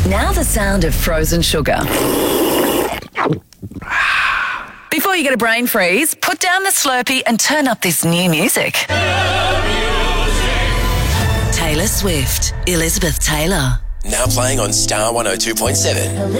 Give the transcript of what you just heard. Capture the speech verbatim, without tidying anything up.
Now the sound of frozen sugar. Before you get a brain freeze, put down the Slurpee and turn up this new music. Taylor Swift, Elizabeth Taylor. Now playing on Star one oh two point seven.